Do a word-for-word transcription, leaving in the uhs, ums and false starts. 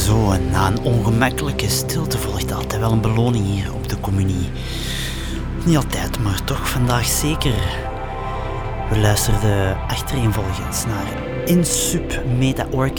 Zo, na een ongemakkelijke stilte volgt altijd wel een beloning hier op de communie. Niet altijd, maar toch vandaag zeker. We luisterden achtereenvolgens naar In Sub Meta Orchestra.